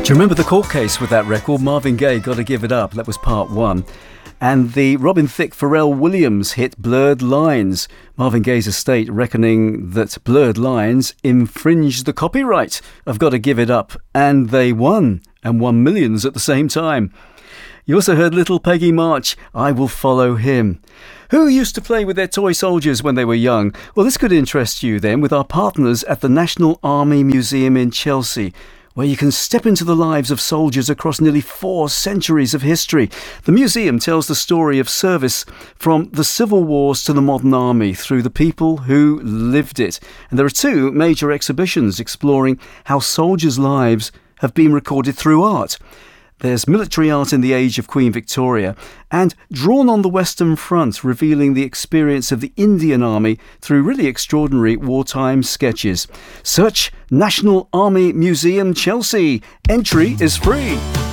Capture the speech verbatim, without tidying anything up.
Do you remember the court case with that record? Marvin Gaye, Gotta Give It Up. That was part one. And the Robin Thicke Pharrell Williams hit Blurred Lines. Marvin Gaye's estate reckoning that Blurred Lines infringed the copyright of Gotta Give It Up. And they won, and won millions at the same time. You also heard Little Peggy March, I Will Follow Him. Who used to play with their toy soldiers when they were young? Well, this could interest you then with our partners at the National Army Museum in Chelsea, where you can step into the lives of soldiers across nearly four centuries of history. The museum tells the story of service from the civil wars to the modern army through the people who lived it. And there are two major exhibitions exploring how soldiers' lives have been recorded through art. There's military art in the age of Queen Victoria and Drawn on the Western Front, revealing the experience of the Indian Army through really extraordinary wartime sketches. Search National Army Museum Chelsea. Entry is free.